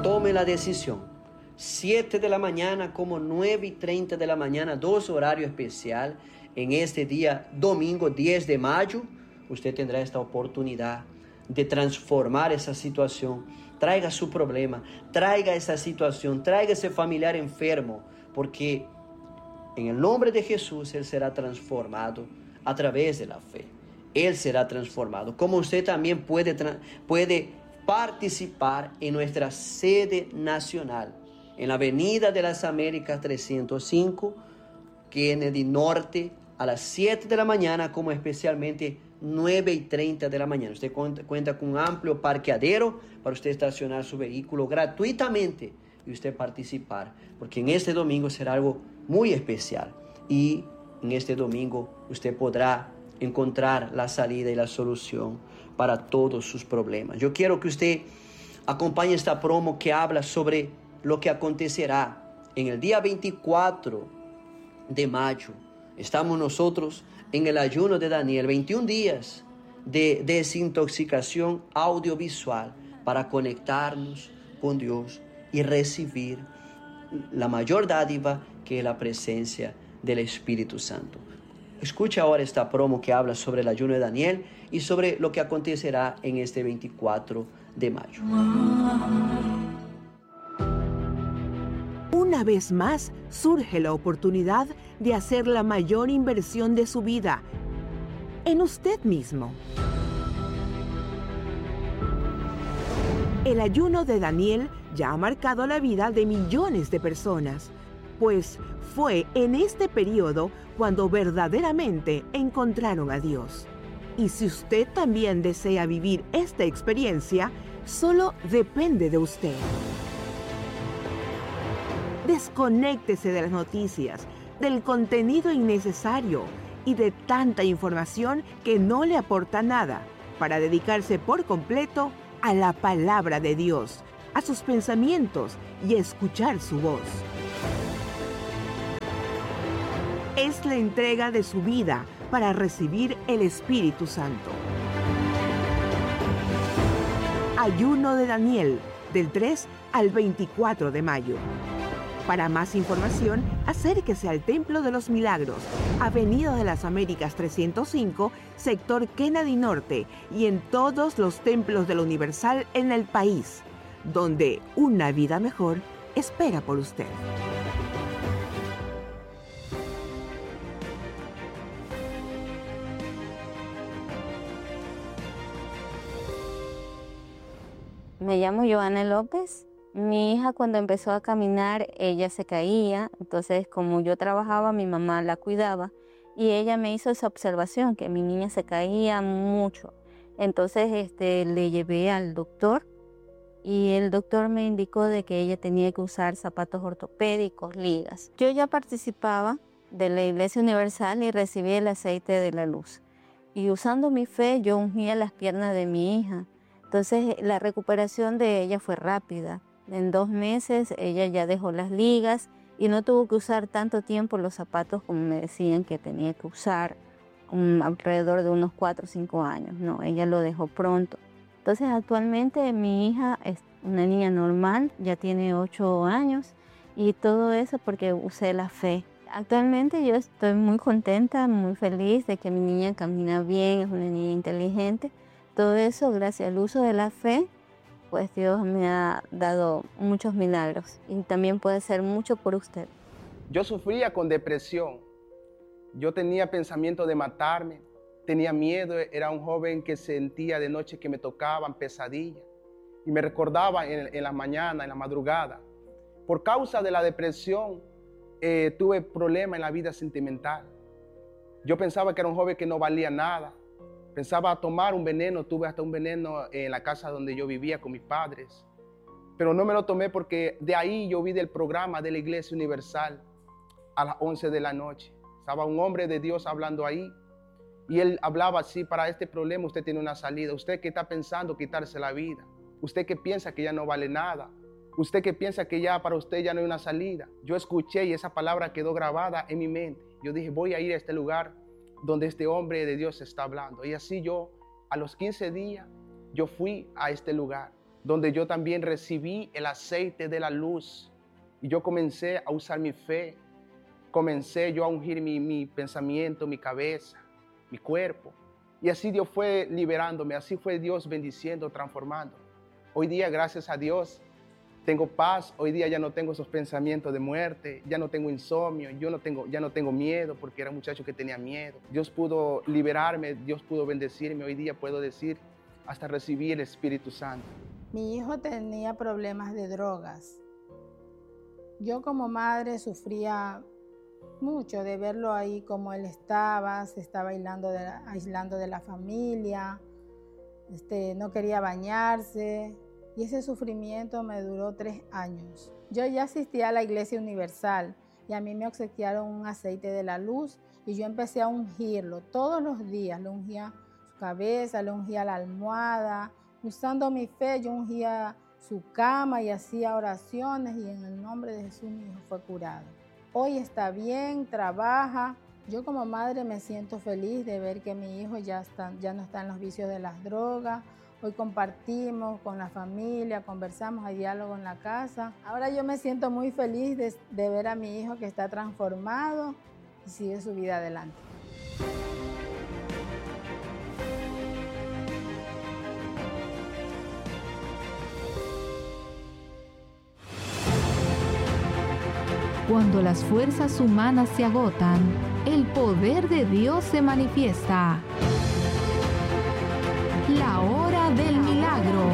tome la decisión. 7 de la mañana como 9:30 de la mañana, 2 horarios especial. En este día, domingo 10 de mayo, usted tendrá esta oportunidad de transformar esa situación. Traiga su problema, traiga esa situación, traiga ese familiar enfermo, porque en el nombre de Jesús Él será transformado a través de la fe. Él será transformado. Como usted también puede participar en nuestra sede nacional, en la Avenida de las Américas 305, Kennedy Norte, a las 7 de la mañana, como especialmente 9:30 de la mañana. Usted cuenta con un amplio parqueadero para usted estacionar su vehículo gratuitamente y usted participar, porque en este domingo será algo muy especial y en este domingo usted podrá encontrar la salida y la solución para todos sus problemas. Yo quiero que usted acompañe esta promo que habla sobre lo que acontecerá en el día 24 de mayo. Estamos nosotros en el ayuno de Daniel, 21 días de desintoxicación audiovisual para conectarnos con Dios y recibir la mayor dádiva, que es la presencia del Espíritu Santo. Escucha ahora esta promo que habla sobre el ayuno de Daniel y sobre lo que acontecerá en este 24 de mayo. Una vez más, surge la oportunidad de hacer la mayor inversión de su vida en usted mismo. El ayuno de Daniel ya ha marcado la vida de millones de personas, pues fue en este periodo cuando verdaderamente encontraron a Dios. Y si usted también desea vivir esta experiencia, solo depende de usted. Desconéctese de las noticias, del contenido innecesario y de tanta información que no le aporta nada, para dedicarse por completo a la palabra de Dios, a sus pensamientos y a escuchar su voz. Es la entrega de su vida para recibir el Espíritu Santo. Ayuno de Daniel, del 3 al 24 de mayo. Para más información, acérquese al Templo de los Milagros, Avenida de las Américas 305, sector Kennedy Norte, y en todos los templos de la Universal en el país, donde una vida mejor espera por usted. Me llamo Joana López. Mi hija, cuando empezó a caminar, ella se caía. Entonces, como yo trabajaba, mi mamá la cuidaba y ella me hizo esa observación, que mi niña se caía mucho. Entonces le llevé al doctor y el doctor me indicó de que ella tenía que usar zapatos ortopédicos, ligas. Yo ya participaba de la Iglesia Universal y recibí el aceite de la luz. Y usando mi fe, yo ungía las piernas de mi hija. Entonces la recuperación de ella fue rápida. En 2 meses ella ya dejó las ligas y no tuvo que usar tanto tiempo los zapatos como me decían que tenía que usar, alrededor de unos 4 o 5 años. No, ella lo dejó pronto. Entonces actualmente mi hija es una niña normal, ya tiene 8 años y todo eso porque usé la fe. Actualmente yo estoy muy contenta, muy feliz de que mi niña camina bien, es una niña inteligente. Todo eso gracias al uso de la fe, pues Dios me ha dado muchos milagros y también puede hacer mucho por usted. Yo sufría con depresión, yo tenía pensamiento de matarme, tenía miedo, era un joven que sentía de noche que me tocaban pesadillas y me recordaba en la mañana, en la madrugada. Por causa de la depresión tuve problemas en la vida sentimental. Yo pensaba que era un joven que no valía nada. Pensaba tomar un veneno, tuve hasta un veneno en la casa donde yo vivía con mis padres. Pero no me lo tomé porque de ahí yo vi del programa de la Iglesia Universal a las 11 de la noche. Estaba un hombre de Dios hablando ahí y él hablaba así: para este problema usted tiene una salida. Usted que está pensando quitarse la vida, usted que piensa que ya no vale nada, usted que piensa que ya para usted ya no hay una salida. Yo escuché y esa palabra quedó grabada en mi mente. Yo dije, voy a ir a este lugar donde este hombre de Dios está hablando. Y así yo, a los 15 días, yo fui a este lugar. donde yo también recibí el aceite de la luz. Y yo comencé a usar mi fe, comencé yo a ungir mi pensamiento, mi cabeza, mi cuerpo. Y así Dios fue liberándome, así fue Dios bendiciendo, transformando. Hoy día, gracias a Dios, tengo paz. Hoy día ya no tengo esos pensamientos de muerte, ya no tengo insomnio, ya no tengo miedo, porque era un muchacho que tenía miedo. Dios pudo liberarme, Dios pudo bendecirme. Hoy día puedo decir, hasta recibí el Espíritu Santo. Mi hijo tenía problemas de drogas. Yo como madre sufría mucho de verlo ahí como él estaba, se estaba aislando de la familia, no quería bañarse, y ese sufrimiento me duró 3 años. Yo ya asistía a la Iglesia Universal y a mí me obsequiaron un aceite de la luz y yo empecé a ungirlo todos los días. Le ungía su cabeza, le ungía la almohada. Usando mi fe, yo ungía su cama y hacía oraciones, y en el nombre de Jesús mi hijo fue curado. Hoy está bien, trabaja. Yo como madre me siento feliz de ver que mi hijo ya no está en los vicios de las drogas. Hoy compartimos con la familia, conversamos, hay diálogo en la casa. Ahora yo me siento muy feliz de ver a mi hijo que está transformado y sigue su vida adelante. Cuando las fuerzas humanas se agotan, el poder de Dios se manifiesta. La hora del milagro.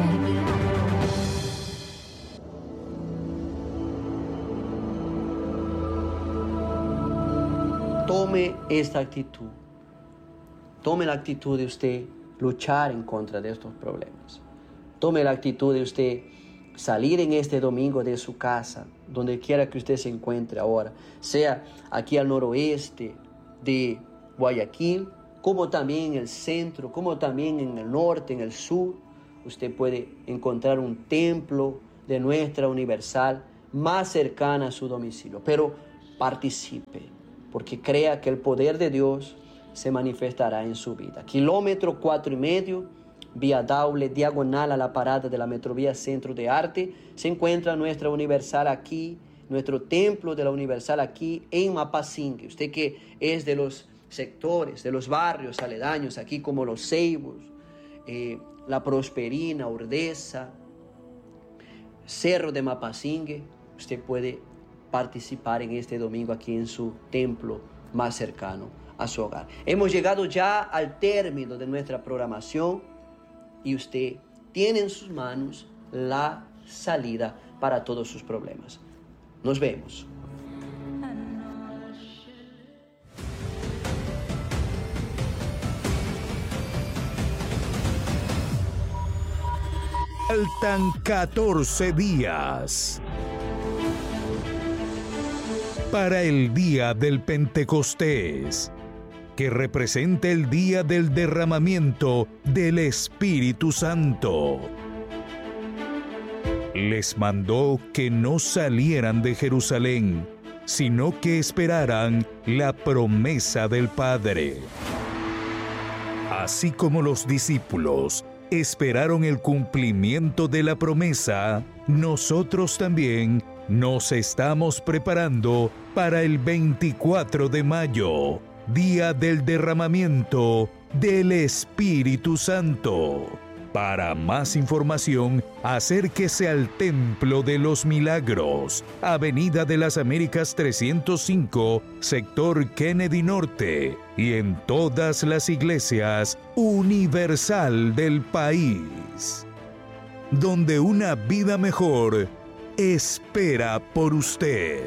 Tome esta actitud. Tome la actitud de usted luchar en contra de estos problemas. Tome la actitud de usted salir en este domingo de su casa, donde quiera que usted se encuentre ahora, sea aquí al noroeste de Guayaquil, como también en el centro, como también en el norte, en el sur. Usted puede encontrar un templo de nuestra Universal más cercana a su domicilio, pero participe, porque crea que el poder de Dios se manifestará en su vida. 4,5 km, vía Daule, diagonal a la parada de la Metrovía Centro de Arte, se encuentra nuestra Universal aquí, nuestro templo de la Universal aquí en Mapasingue. Usted que es de los sectores, de los barrios aledaños, aquí como Los Ceibos, La Prosperina, Urdesa, Cerro de Mapasingue, usted puede participar en este domingo aquí en su templo más cercano a su hogar. Hemos llegado ya al término de nuestra programación y usted tiene en sus manos la salida para todos sus problemas. Nos vemos. Faltan 14 días para el día del Pentecostés, que representa el día del derramamiento del Espíritu Santo. Les mandó que no salieran de Jerusalén, sino que esperaran la promesa del Padre. Así como los discípulos esperaron el cumplimiento de la promesa, nosotros también nos estamos preparando para el 24 de mayo, día del derramamiento del Espíritu Santo. Para más información, acérquese al Templo de los Milagros, Avenida de las Américas 305, sector Kennedy Norte, y en todas las iglesias universal del país, donde una vida mejor espera por usted.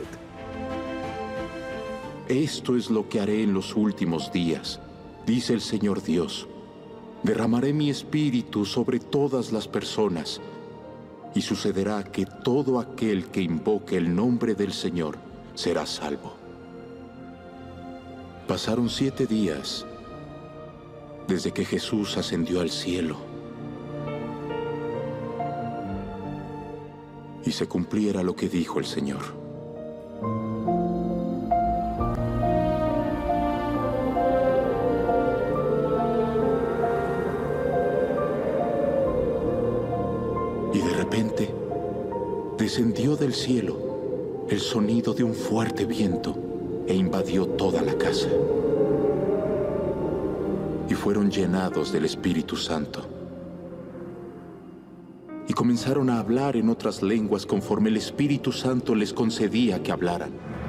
Esto es lo que haré en los últimos días, dice el Señor Dios. Derramaré mi espíritu sobre todas las personas, y sucederá que todo aquel que invoque el nombre del Señor será salvo. Pasaron 7 días desde que Jesús ascendió al cielo, y se cumpliera lo que dijo el Señor. Y de repente, descendió del cielo el sonido de un fuerte viento e invadió toda la casa. Y fueron llenados del Espíritu Santo. Y comenzaron a hablar en otras lenguas conforme el Espíritu Santo les concedía que hablaran.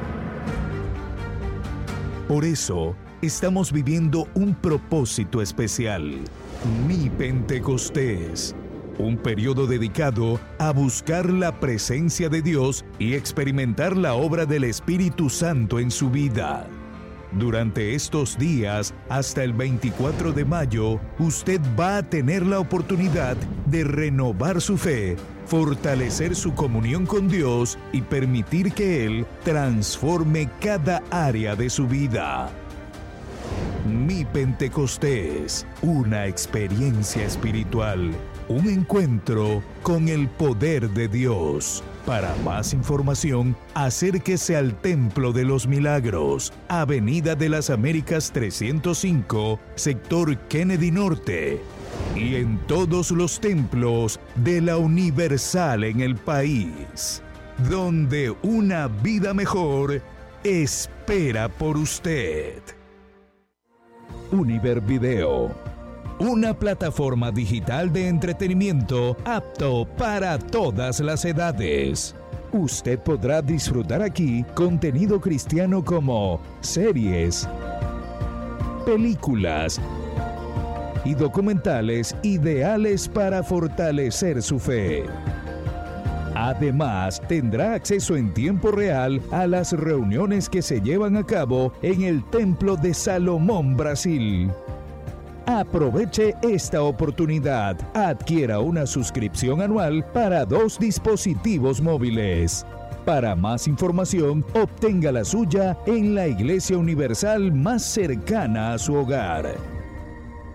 Por eso, estamos viviendo un propósito especial, Mi Pentecostés, un periodo dedicado a buscar la presencia de Dios y experimentar la obra del Espíritu Santo en su vida. Durante estos días, hasta el 24 de mayo, usted va a tener la oportunidad de renovar su fe, fortalecer su comunión con Dios y permitir que Él transforme cada área de su vida. Mi Pentecostés, una experiencia espiritual, un encuentro con el poder de Dios. Para más información, acérquese al Templo de los Milagros, Avenida de las Américas 305, sector Kennedy Norte, y en todos los templos de la Universal en el país, donde una vida mejor espera por usted. Univer Video, una plataforma digital de entretenimiento apto para todas las edades. Usted podrá disfrutar aquí contenido cristiano como series, películas y documentales ideales para fortalecer su fe. Además, tendrá acceso en tiempo real a las reuniones que se llevan a cabo en el Templo de Salomón, Brasil. Aproveche esta oportunidad. Adquiera una suscripción anual para 2 dispositivos móviles. Para más información, obtenga la suya en la Iglesia Universal más cercana a su hogar.